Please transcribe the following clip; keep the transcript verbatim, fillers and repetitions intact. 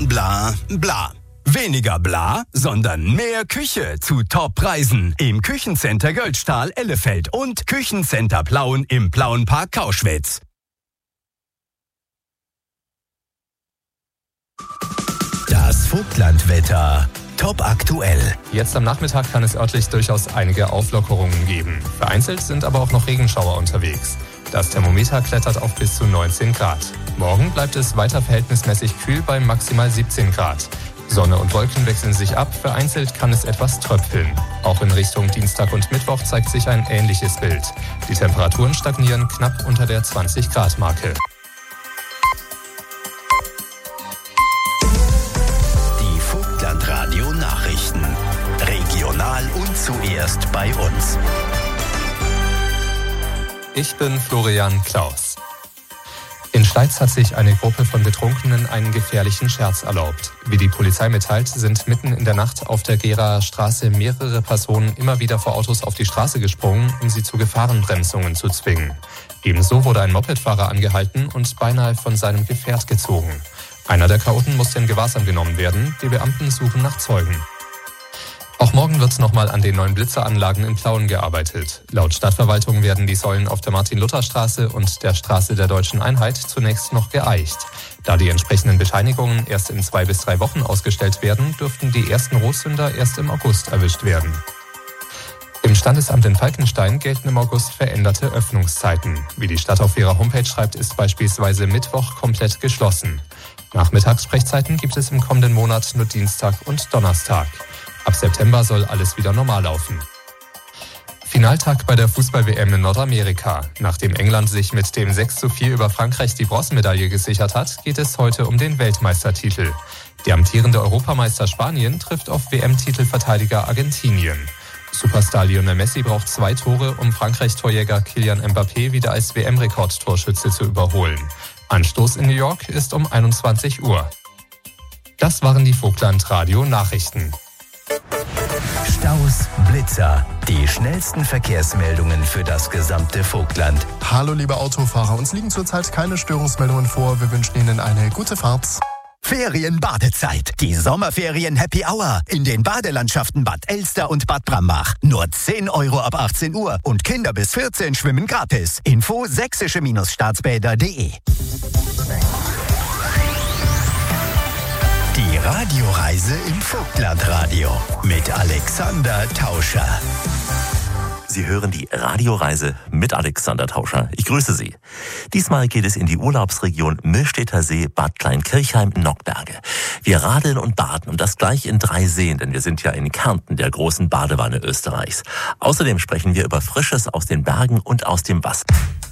bla bla. Weniger bla, sondern mehr Küche zu Top-Preisen im Küchencenter Göldstahl Ellefeld und Küchencenter Plauen im Plauenpark Kauschwitz. Das Vogtlandwetter. Top aktuell. Jetzt am Nachmittag kann es örtlich durchaus einige Auflockerungen geben. Vereinzelt sind aber auch noch Regenschauer unterwegs. Das Thermometer klettert auf bis zu neunzehn Grad. Morgen bleibt es weiter verhältnismäßig kühl bei maximal siebzehn Grad. Sonne und Wolken wechseln sich ab, vereinzelt kann es etwas tröpfeln. Auch in Richtung Dienstag und Mittwoch zeigt sich ein ähnliches Bild. Die Temperaturen stagnieren knapp unter der zwanzig Grad Marke. Die Vogtlandradio Nachrichten. Regional und zuerst bei uns. Ich bin Florian Klaus. In Schleiz hat sich eine Gruppe von Betrunkenen einen gefährlichen Scherz erlaubt. Wie die Polizei mitteilt, sind mitten in der Nacht auf der Geraer Straße mehrere Personen immer wieder vor Autos auf die Straße gesprungen, um sie zu Gefahrenbremsungen zu zwingen. Ebenso wurde ein Mopedfahrer angehalten und beinahe von seinem Gefährt gezogen. Einer der Chaoten musste in Gewahrsam genommen werden. Die Beamten suchen nach Zeugen. Auch morgen wird nochmal an den neuen Blitzeranlagen in Plauen gearbeitet. Laut Stadtverwaltung werden die Säulen auf der Martin-Luther-Straße und der Straße der Deutschen Einheit zunächst noch geeicht. Da die entsprechenden Bescheinigungen erst in zwei bis drei Wochen ausgestellt werden, dürften die ersten Rotsünder erst im August erwischt werden. Im Standesamt in Falkenstein gelten im August veränderte Öffnungszeiten. Wie die Stadt auf ihrer Homepage schreibt, ist beispielsweise Mittwoch komplett geschlossen. Nachmittagssprechzeiten gibt es im kommenden Monat nur Dienstag und Donnerstag. Ab September soll alles wieder normal laufen. Finaltag bei der Fußball-W M in Nordamerika. Nachdem England sich mit dem sechs zu vier über Frankreich die Bronzemedaille gesichert hat, geht es heute um den Weltmeistertitel. Der amtierende Europameister Spanien trifft auf W M-Titelverteidiger Argentinien. Superstar Lionel Messi braucht zwei Tore, um Frankreich-Torjäger Kylian Mbappé wieder als W M-Rekordtorschütze zu überholen. Anstoß in New York ist um einundzwanzig Uhr. Das waren die Vogtland-Radio-Nachrichten. Staus, Blitzer, die schnellsten Verkehrsmeldungen für das gesamte Vogtland. Hallo liebe Autofahrer, uns liegen zurzeit keine Störungsmeldungen vor. Wir wünschen Ihnen eine gute Fahrt. Ferienbadezeit. Die Sommerferien Happy Hour in den Badelandschaften Bad Elster und Bad Brambach. Nur zehn Euro ab achtzehn Uhr und Kinder bis vierzehn schwimmen gratis. Info sächsische Staatsbäder punkt de. Die Radioreise im Vogtlandradio mit Alexander Tauscher. Sie hören die Radioreise mit Alexander Tauscher. Ich grüße Sie. Diesmal geht es in die Urlaubsregion Millstädter See, Bad Kleinkirchheim-Nockberge. Wir radeln und baden und das gleich in drei Seen, denn wir sind ja in Kärnten, der großen Badewanne Österreichs. Außerdem sprechen wir über Frisches aus den Bergen und aus dem Wasser.